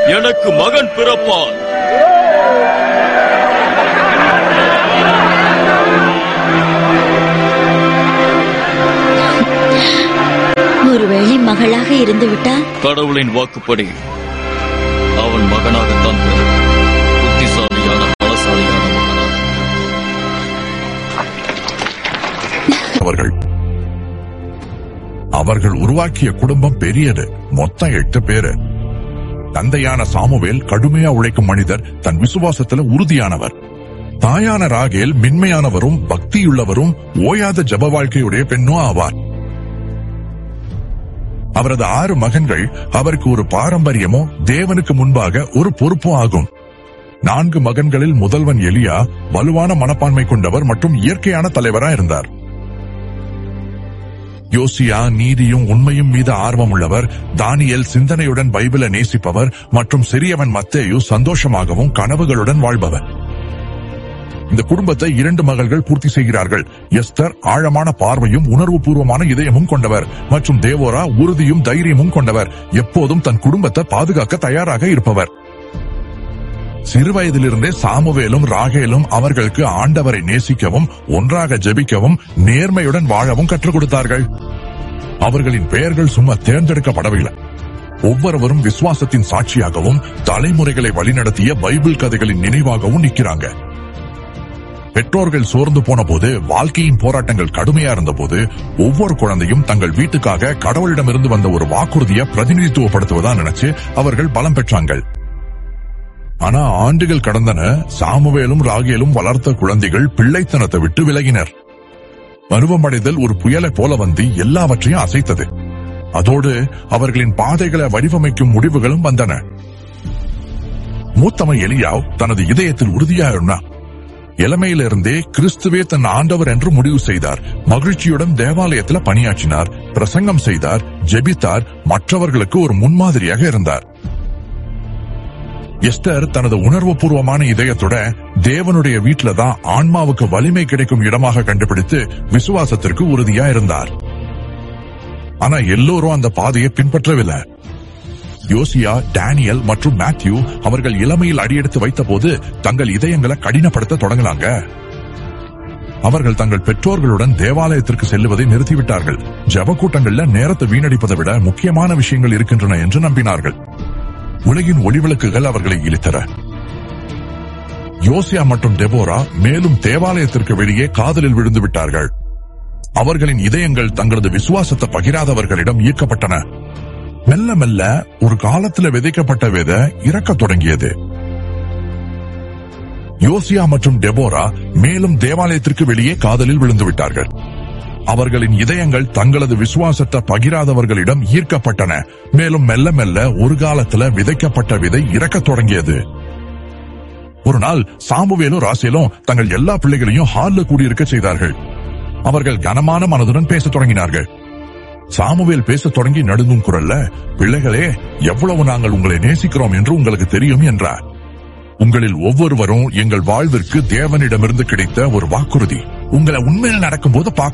எனக்கு மகன் பிறப்பான். ஒருவேளை மகளாக இருந்து விட்டால்? கடவுளின் வாக்குப்படி அவன் மகனாகத்தான் பிறப்பான். புத்திசாலியான பலசாலியான மகனாக. அவர்கள் உருவாக்கிய குடும்பம் பெரியது, மொத்தம் 8 பேரு. தந்தையான சாமுவேல் கடுமையா உழைக்கும் மனிதர், தன் விசுவாசத்துல உறுதியானவர். தாயான ராகேல் மென்மையானவரும் பக்தியுள்ளவரும் ஓயாத ஜப வாழ்க்கையுடைய பெண்ணும் ஆவார். அவரது 6 மகன்கள் அவருக்கு ஒரு பாரம்பரியமோ தேவனுக்கு முன்பாக ஒரு பொறுப்பும் ஆகும். 4 மகன்களில் முதல்வன் எலியா வலுவான மனப்பான்மை கொண்டவர் மற்றும் இயற்கையான தலைவரா இருந்தார். யோசியா நீதியும் உண்மையும் மீது ஆர்வம் உள்ளவர். தானியேல் சிந்தனையுடன் பைபிளை நேசிப்பவர் மற்றும் சிறியவன் மத்தேயு சந்தோஷமாகவும் கனவுகளுடன் வாழ்பவர். இந்த குடும்பத்தை 2 மகள்கள் பூர்த்தி செய்கிறார்கள். எஸ்தர் ஆழமான பார்வையும் உணர்வு பூர்வமான இதயமும் கொண்டவர் மற்றும் தேவோரா உறுதியும் தைரியமும் கொண்டவர். எப்போதும் தன் குடும்பத்தை பாதுகாக்க தயாராக இருப்பவர். சிறுவயதிலிருந்தே சாமுவேலும் ராகேலும் அவர்களுக்கு ஆண்டவரை நேசிக்கவும் ஒன்றாக ஜெபிக்கவும் நேர்மையுடன் வாழவும் கற்றுக் கொடுத்தார்கள். அவர்களின் பெயர்கள் சும்மா தேர்ந்தெடுக்கப்படவில்லை. ஒவ்வொருவரும் விசுவாசத்தின் சாட்சியாகவும் தலைமுறைகளை வழிநடத்திய பைபிள் கதைகளின் நினைவாகவும் நிற்கிறாங்க. பெற்றோர்கள் சோர்ந்து போன போது, வாழ்க்கையின் போராட்டங்கள் கடுமையா இருந்த போது, ஒவ்வொரு குழந்தையும் தங்கள் வீட்டுக்காக கடவுளிடமிருந்து வந்த ஒரு வாக்குறுதியை பிரதிநிதித்துவப்படுத்துவதா நினைச்சு அவர்கள் பலம் பெற்றாங்க. ஆனா ஆண்டுகள் கடந்தன. சாமுவேலும் ராகேலும் வளர்த்த குழந்தைகள் பிள்ளைத்தனத்தை விட்டு விலகினர். பருவமடைதல் ஒரு புயலை போல வந்து எல்லாவற்றையும் அசைத்தது. அதோடு அவர்களின் பாதைகளை வடிவமைக்கும் முடிவுகளும் வந்தன. மூத்தவன் எலியாவ் தனது இதயத்தில் உறுதியாக இருந்தார். இளமையிலிருந்தே கிறிஸ்துவே தன் ஆண்டவர் என்று முடிவு செய்தார். மகிழ்ச்சியுடன் தேவாலயத்தில் பணியாற்றினார், பிரசங்கம் செய்தார், ஜெபித்தார், மற்றவர்களுக்கு ஒரு முன்மாதிரியாக இருந்தார். எஸ்தர் தனது உணர்வுபூர்வமான இதயத்தோட தேவனுடைய வீட்டில தான் ஆன்மாவுக்கு வலிமை கிடைக்கும் இடமாக கண்டுபிடித்து விசுவாசத்திற்கு உறுதியா இருந்தார். ஆனா எல்லோரும் அந்த பாதையை பின்பற்றவில்லை. யோசியா, டேனியல் மற்றும் மேத்யூ அவர்கள் இளமையில் அடியெடுத்து வைத்த போது தங்கள் இதயங்களை கடினப்படுத்த தொடங்கினாங்க. அவர்கள் தங்கள் பெற்றோர்களுடன் தேவாலயத்திற்கு செல்லுவதை நிறுத்திவிட்டார்கள். ஜப கூட்டங்கள்ல நேரத்தை வீணடிப்பதை விட முக்கியமான விஷயங்கள் இருக்கின்றன என்று நம்பினார்கள். உலகின் ஒளிவிளக்குகள் அவர்களை இழுத்தன. யோசியா மற்றும் டெபோரா மேலும் தேவாலயத்திற்கு வெளியே காதலில் விழுந்து விட்டார்கள். அவர்களின் இதயங்கள் தங்களது விசுவாசத்தை பகிராதவர்களிடம் ஈர்க்கப்பட்டன. மெல்ல மெல்ல ஒரு காலத்துல விதைக்கப்பட்ட விதை இறக்கத் தொடங்கியது. யோசியா மற்றும் டெபோரா மேலும் தேவாலயத்திற்கு வெளியே காதலில் விழுந்து விட்டார்கள். அவர்களின் இதயங்கள் தங்களது விசுவாசத்தை பகிராதவர்களிடம் ஈர்க்கப்பட்டன. மேலும் மெல்ல மெல்ல ஒரு காலத்துல விதைக்கப்பட்ட விதை இறக்கத் தொடங்கியது. ஒரு நாள் சாமுவேலும் ராசேலும் தங்கள் எல்லா பிள்ளைகளையும் ஹால்ல கூடியிருக்க செய்தார்கள். அவர்கள் கனமான மனதுடன் பேசத் தொடங்கினார்கள். சாமுவேல் பேசத் தொடங்கி நடுங்கும் குரல்ல, பிள்ளைகளே, எவ்வளவு நாங்கள் உங்களை நேசிக்கிறோம் என்று உங்களுக்கு தெரியும் என்றார். உங்களில் ஒவ்வொருவரும் எங்கள் வாழ்விற்கு தேவனிடமிருந்து கிடைத்த ஒரு வாக்குறுதி. உங்களை உண்மையில் நடக்கும்போது